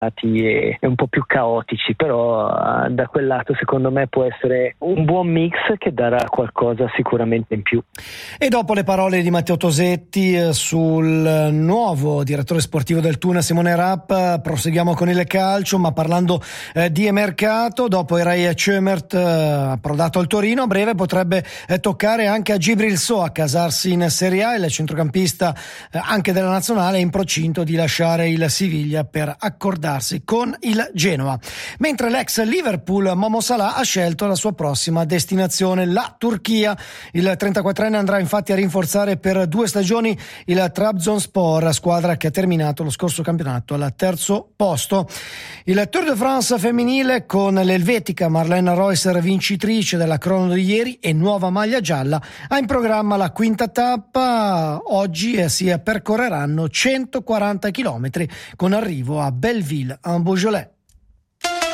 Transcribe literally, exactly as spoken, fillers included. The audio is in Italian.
e un po' più caotici, però da quel lato secondo me può essere un buon mix che darà qualcosa sicuramente in più. E dopo le parole di Matteo Tosetti sul nuovo direttore sportivo del Thun, Simone Rapp, proseguiamo con il calcio, ma parlando eh, di mercato. Dopo Eray Cömert eh, approdato al Torino, a breve potrebbe eh, toccare anche a Djibril Sow a casarsi in Serie A. Il centrocampista eh, anche della nazionale è in procinto di lasciare il Siviglia per accordare con il Genoa, mentre l'ex Liverpool Momo Salah ha scelto la sua prossima destinazione, la Turchia. Il trentaquattrenne andrà infatti a rinforzare per due stagioni il Trabzonspor, squadra che ha terminato lo scorso campionato al terzo posto. Il Tour de France femminile, con l'elvetica Marlene Reusser vincitrice della crono di ieri e nuova maglia gialla, ha in programma la quinta tappa. Oggi si percorreranno centoquaranta chilometri con arrivo a Belleville en Beaujolais.